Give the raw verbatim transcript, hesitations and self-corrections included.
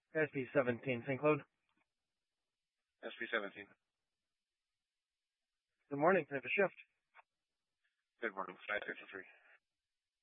S P seventeen, Saint Claude. S P seventeen. Good morning, type of shift. Good morning. five fifty-three.